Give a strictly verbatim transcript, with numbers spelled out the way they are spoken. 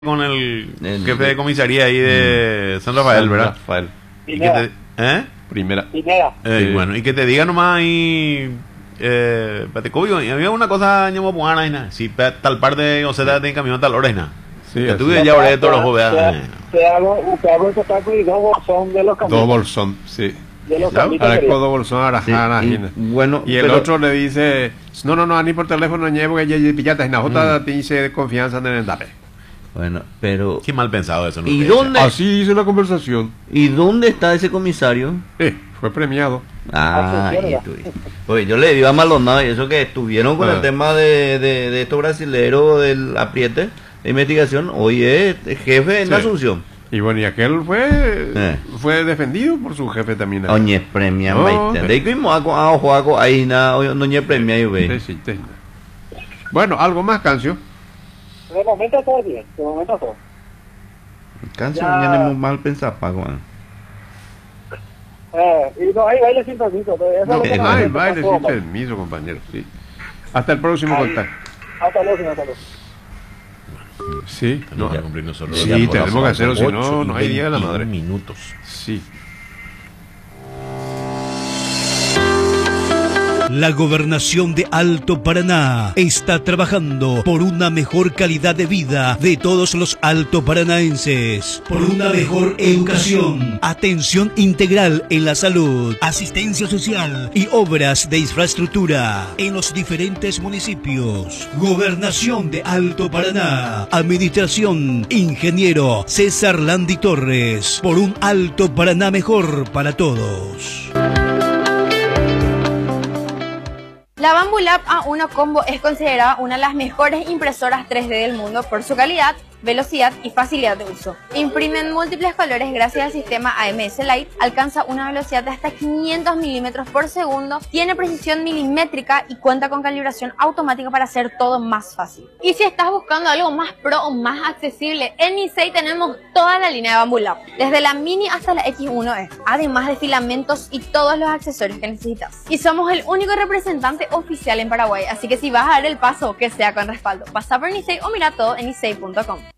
con el, El- jefe de comisaría ahí de San Rafael, ¿verdad? Rafael. Y que te, ¿eh? Primera. Pineda. Eh, Sí. Bueno, y que te diga nomás ahí, eh, Patecoyo, y había una cosa, ñamo puana, y nada, si pa- tal parte, o sea, de camión tal hora, y nada. Sí, Que así. tú ya habré de todos los jóvenes. Te hago, te hago ese taco y dos bolsón de los Dos caminos. bolsón, sí. De los ¿Ya? caminos. Ahora querido. dos bolsón, ahora Sí, jana, y, jina. bueno, Y el pero- otro le dice, no, no, no, ni por teléfono, ni porque ya ya pillaste, na jota Mm. te dice de confianza en el dape. Bueno, pero Qué mal pensado eso, ¿no? ¿Y te dónde? Así dice la conversación. ¿y dónde está ese comisario? Eh, fue premiado. Ah, Atención, ahí ¿verdad? estoy. Pues yo le digo a Maldonado y eso que estuvieron con Ah. el tema de, de, de estos brasileros del apriete de investigación. Hoy es jefe en Sí. Asunción. Y bueno, y aquel fue Eh. fue defendido por su jefe también. Oñe premia, No, baita. eh. De ahí mismo hago a ojo hago ahí na, no ñe premia y Sí, ve. sí, sí. Bueno, algo más, Cancio. De momento todo bien. De momento todo. Canción Ya. ya no mal pensar, pago. Eh, y no hay baile sin permiso. pero eso es lo que Eh, me ay, siento baile más sin cómodo. permiso, compañero. Sí. Hasta el próximo Ahí. contacto. Hasta luego, señor. Hasta luego. Sí, No, no. que cumplir nosotros. Sí, Ya por tenemos las que hacerlo, si ocho no, y no hay día de la veintiún madre. minutos. Sí. La gobernación de Alto Paraná está trabajando por una mejor calidad de vida de todos los altoparanaenses, por una mejor educación, atención integral en la salud, asistencia social y obras de infraestructura en los diferentes municipios. Gobernación de Alto Paraná, Administración Ingeniero César Landi Torres, por un Alto Paraná mejor para todos. La Bambulab A uno Combo es considerada una de las mejores impresoras tres D del mundo por su calidad, velocidad y facilidad de uso. Imprime en múltiples colores gracias al sistema A M S Light, alcanza una velocidad de hasta quinientos milímetros por segundo, tiene precisión milimétrica y cuenta con calibración automática para hacer todo más fácil. Y si estás buscando algo más pro o más accesible, en Isei tenemos toda la línea de Bambulab, desde la Mini hasta la X uno E, además de filamentos y todos los accesorios que necesitas. Y somos el único representante oficial en Paraguay, así que si vas a dar el paso, que sea con respaldo. Pasa por Isei o mira todo en isei punto com.